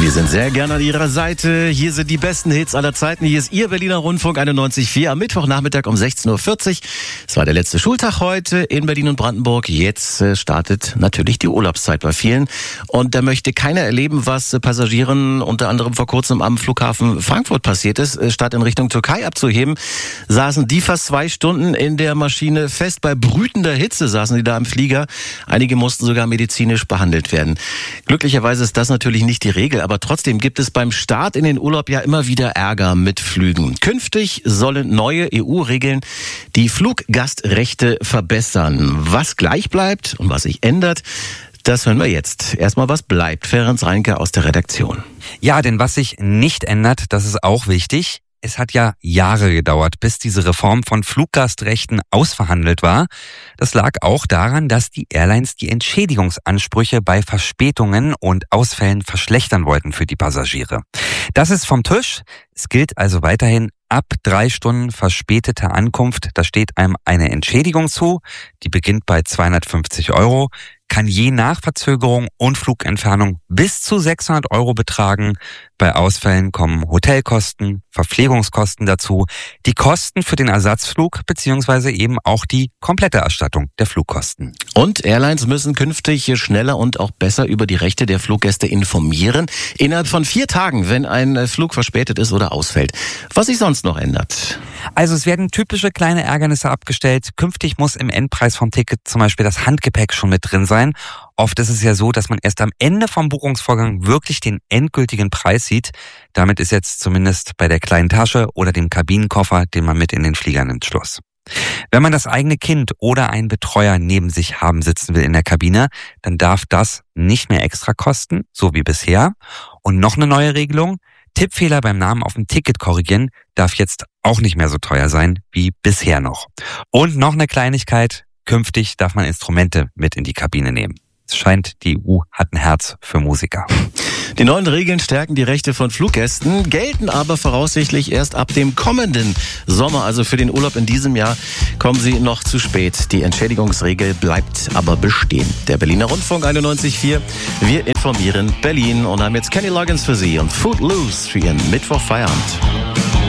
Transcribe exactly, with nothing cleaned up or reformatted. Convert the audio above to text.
Wir sind sehr gerne an Ihrer Seite. Hier sind die besten Hits aller Zeiten. Hier ist Ihr Berliner Rundfunk einundneunzig Komma vier am Mittwochnachmittag um sechzehn Uhr vierzig. Es war der letzte Schultag heute in Berlin und Brandenburg. Jetzt startet natürlich die Urlaubszeit bei vielen. Und da möchte keiner erleben, was Passagieren unter anderem vor kurzem am Flughafen Frankfurt passiert ist. Statt in Richtung Türkei abzuheben, saßen die fast zwei Stunden in der Maschine fest. Bei brütender Hitze saßen die da im Flieger. Einige mussten sogar medizinisch behandelt werden. Glücklicherweise ist das natürlich nicht die Regel, aber trotzdem gibt es beim Start in den Urlaub ja immer wieder Ärger mit Flügen. Künftig sollen neue E U-Regeln die Fluggastrechte verbessern. Was gleich bleibt und was sich ändert, das hören wir jetzt. Erstmal, was bleibt? Ferenc Reinke aus der Redaktion. Ja, denn was sich nicht ändert, das ist auch wichtig. Es hat ja Jahre gedauert, bis diese Reform von Fluggastrechten ausverhandelt war. Das lag auch daran, dass die Airlines die Entschädigungsansprüche bei Verspätungen und Ausfällen verschlechtern wollten für die Passagiere. Das ist vom Tisch. Es gilt also weiterhin, ab drei Stunden verspäteter Ankunft, da steht einem eine Entschädigung zu. Die beginnt bei zweihundertfünfzig Euro, kann je nach Verzögerung und Flugentfernung bis zu sechshundert Euro betragen. Bei Ausfällen kommen Hotelkosten, Verpflegungskosten dazu, die Kosten für den Ersatzflug beziehungsweise eben auch die komplette Erstattung der Flugkosten. Und Airlines müssen künftig schneller und auch besser über die Rechte der Fluggäste informieren. Innerhalb von vier Tagen, wenn ein Flug verspätet ist oder ausfällt. Was sich sonst noch ändert? Also es werden typische kleine Ärgernisse abgestellt. Künftig muss im Endpreis vom Ticket zum Beispiel das Handgepäck schon mit drin sein. Oft ist es ja so, dass man erst am Ende vom Buchungsvorgang wirklich den endgültigen Preis sieht. Damit ist jetzt zumindest bei der kleinen Tasche oder dem Kabinenkoffer, den man mit in den Flieger nimmt, Schluss. Wenn man das eigene Kind oder einen Betreuer neben sich haben sitzen will in der Kabine, dann darf das nicht mehr extra kosten, so wie bisher. Und noch eine neue Regelung: Tippfehler beim Namen auf dem Ticket korrigieren darf jetzt auch nicht mehr so teuer sein wie bisher noch. Und noch eine Kleinigkeit: Künftig darf man Instrumente mit in die Kabine nehmen. Es scheint, die E U hat ein Herz für Musiker. Die neuen Regeln stärken die Rechte von Fluggästen, gelten aber voraussichtlich erst ab dem kommenden Sommer. Also für den Urlaub in diesem Jahr kommen sie noch zu spät. Die Entschädigungsregel bleibt aber bestehen. Der Berliner Rundfunk einundneunzig Komma vier. Wir informieren Berlin und haben jetzt Kenny Loggins für Sie und Footloose für Ihren Mittwochfeierabend.